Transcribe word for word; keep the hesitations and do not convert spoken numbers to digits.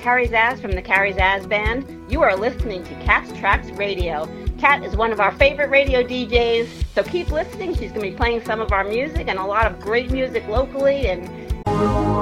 Carrie Zaz from the Carrie Zaz Band. You are listening to Cat's Tracks Radio. Cat is one of our favorite radio D Js, so keep listening. She's going to be playing some of our music and a lot of great music locally. And